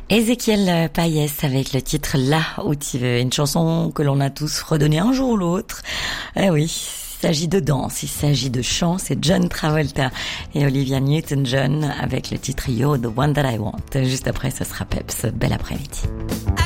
Ézéchiel Payès avec le titre Là où tu veux, une chanson que l'on a tous redonnée un jour ou l'autre. Eh oui, il s'agit de danse, il s'agit de chant, c'est John Travolta et Olivia Newton-John avec le titre You're the One That I Want. Juste après, ce sera Peps. Bel après-midi.